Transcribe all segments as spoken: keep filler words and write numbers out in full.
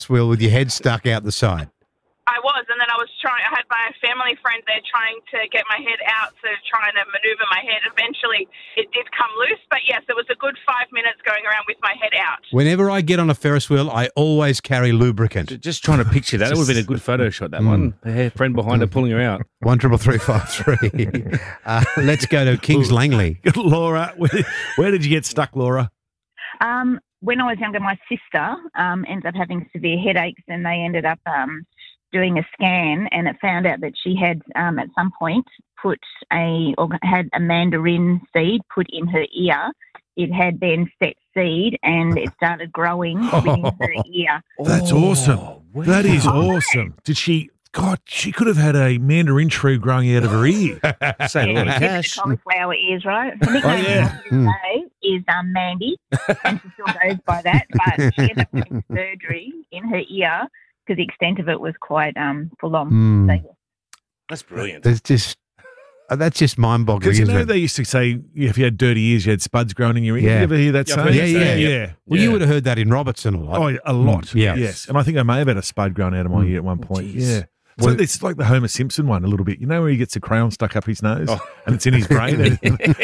wheel with your head stuck out the side. I was, and then I was trying, I had my family friend there trying to get my head out, so trying to maneuver my head. Eventually, it did come loose, but yes, it was a good five minutes going around with my head out. Whenever I get on a Ferris wheel, I always carry lubricant. Just trying to picture that. That would have been a good photo shot, that mm. one. Her friend behind her pulling her out. One triple three five three. uh, let's go to Kings Langley. Laura, where, where did you get stuck, Laura? Um, when I was younger, my sister um, ended up having severe headaches, and they ended up um, doing a scan, and it found out that she had um, at some point put a or had a mandarin seed put in her ear. It had then set seed, and it started growing within her ear. That's oh, awesome. Wow. That is awesome. Did she? God, she could have had a mandarin tree growing out of her ear. Same yeah, yeah, cash. Cauliflower ears, right? The nickname oh, yeah. mm. is um, Mandy, and she still goes by that. But she ended up having surgery in her ear because the extent of it was quite um, full on. Mm. So, that's brilliant. There's just uh, that's just mind-boggling. Because you know it? they used to say if you had dirty ears, you had spuds growing in your ear. Yeah. You ever hear that yeah, saying? Yeah, yeah, yeah. yeah. Well, yeah. you would have heard that in Robertson a lot. Oh, a lot. Mm. Yeah. Yes. And I think I may have had a spud growing out of my mm. ear at one point. Jeez. Yeah. So Well, it's like the Homer Simpson one a little bit. You know where he gets a crayon stuck up his nose oh. and it's in his brain? They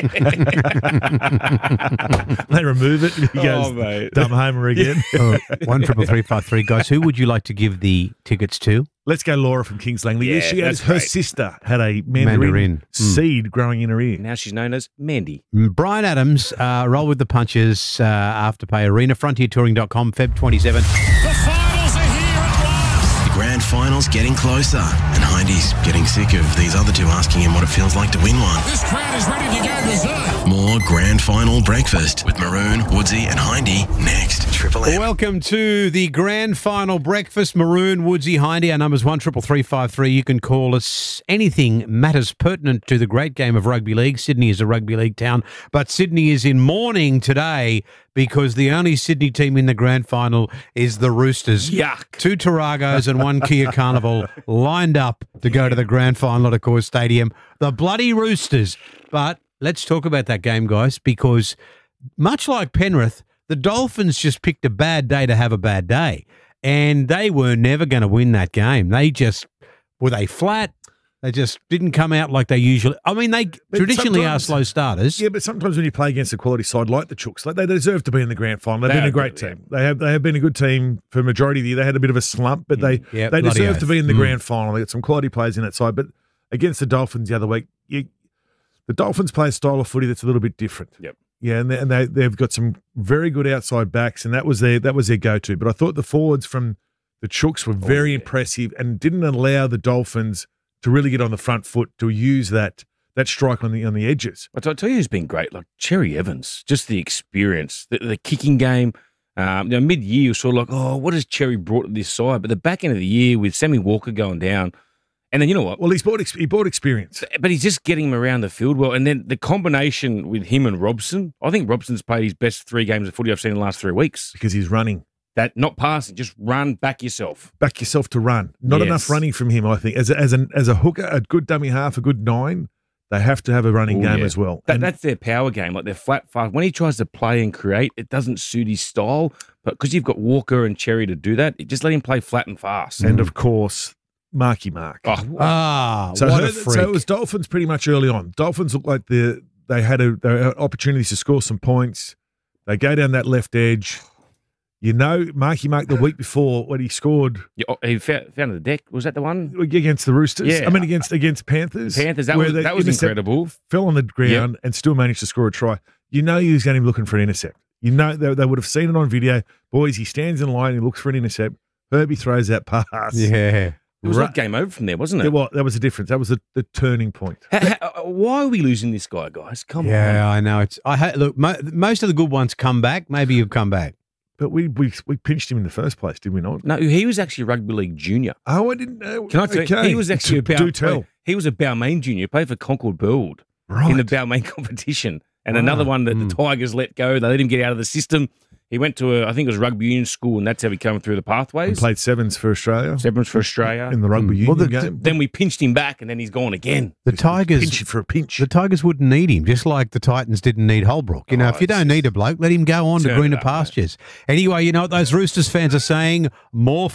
remove it and he goes, oh, dumb Homer again. oh, one triple three five three. Guys, who would you like to give the tickets to? Let's go Laura from Kings Langley. Yeah, yes, she had, that's her great. sister had a mandarin, Mandarin. seed mm. growing in her ear. Now she's known as Mandy. Brian Adams, uh, Roll with the Punches, uh, Afterpay Arena, frontier touring dot com, February twenty-seventh. The finals are here at last. The grand final's getting closer, and Hindy's getting sick of these other two asking him what it feels like to win one. This crowd is ready to go berserk. More grand final breakfast with Maroon, Woodsy and Hindy next. Triple M. Welcome to the grand final breakfast. Maroon, Woodsy, Hindy. Our number's one triple three five three. You can call us. Anything matters pertinent to the great game of rugby league. Sydney is a rugby league town, but Sydney is in mourning today because the only Sydney team in the grand final is the Roosters. Yuck. Two Taragos and one Kia Carnival lined up to go to the grand final at Accor Stadium. The bloody Roosters. But let's talk about that game, guys, because much like Penrith, the Dolphins just picked a bad day to have a bad day, and they were never going to win that game. They just, were they flat? They just didn't come out like they usually. I mean, they But traditionally are sometimes- slow starters. Yeah, but sometimes when you play against a quality side like the Chooks, like they deserve to be in the grand final. They've They been a are great good, yeah. team. They have they have been a good team for a majority of the year. They had a bit of a slump, but they Yeah, they bloody deserve oath. to be in the Mm. grand final. They got some quality players in that side, but against the Dolphins the other week, you, the Dolphins play a style of footy that's a little bit different. Yep. Yeah, and they, and they they've got some very good outside backs, and that was their that was their go to. But I thought the forwards from the Chooks were very yeah. impressive and didn't allow the Dolphins to really get on the front foot to use that that strike on the on the edges. But I'll tell you who's been great, like Cherry Evans, just the experience, the, the kicking game. Um, you know, mid-year, you're sort of like, oh, what has Cherry brought to this side? But the back end of the year with Sammy Walker going down, and then you know what? Well, he's bought ex- he bought experience. But he's just getting him around the field well. And then the combination with him and Robson, I think Robson's played his best three games of footy I've seen in the last three weeks. Because he's running. That not passing, just run back yourself. Back yourself to run. Not Yes. enough running from him, I think. As a, as an as a hooker, a good dummy half, a good nine, they have to have a running Oh, game yeah. as well. That, And- that's their power game. Like they're flat, fast. When he tries to play and create, it doesn't suit his style. But because you've got Walker and Cherry to do that, it just let him play flat and fast. and of course, Marky Mark. Oh, Ah, so, what her- a freak. so it was Dolphins pretty much early on. Dolphins looked like the they had a they had opportunities to score some points. They go down that left edge. You know, Marky Mark the week before when he scored yeah, oh, he found, found the deck. Was that the one? against the Roosters. Yeah. I mean against against Panthers. Panthers. That where was they that was intercept- incredible. Fell on the ground and still managed to score a try. You know he was going to be looking for an intercept. You know they, they would have seen it on video. Boys, he stands in line, he looks for an intercept. Herbie throws that pass. Yeah. It was Ru- like game over from there, wasn't That it? was, that was a difference. That was the, the turning point. Ha- ha- why are we losing this guy, guys? Come Yeah, on. I know. It's I ha- look. Mo- most of the good ones come back. Maybe you've come back. But we, we we pinched him in the first place, did we not? No, he was actually a rugby league junior. Oh, I didn't know. Can I tell you? Okay. He was actually Do- a Bow, do tell. He was a Balmain junior. Played for Concord Burwood Right. in the Balmain competition. And Wow. another one that Mm. the Tigers let go. They let him get out of the system. He went to a, I think it was rugby union school, and that's how he came through the And pathways. played sevens for Australia Sevens for Australia. in the rugby Mm. union Well, the- game. Then we pinched him back, and then he's gone again. The Tigers. pinch it for a pinch. The Tigers wouldn't need him, just like the Titans didn't need Holbrook. You know, Oh, if you don't it's- need a bloke, let him go on to Turn it greener up, mate. pastures. Anyway, you know what those Roosters fans are saying? More